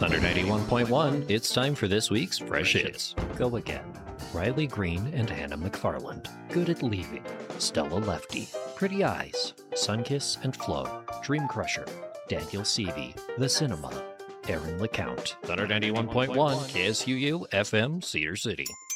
Thunder 91.1, it's time for this week's Fresh Hits. Go again. Riley Green and Hannah McFarland. Good at Leaving. Stella Lefty. Pretty Eyes. Sunkiss and Flo. Dream Crusher. Daniel Seavey. The Cinema. Aaron LeCount. Thunder 91.1, KSUU FM, Cedar City.